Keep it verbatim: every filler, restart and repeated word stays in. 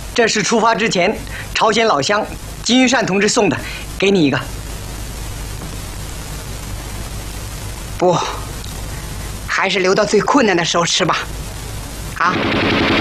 这是出发之前朝鲜老乡金玉善同志送的，给你一个。 不，还是留到最困难的时候吃吧。啊。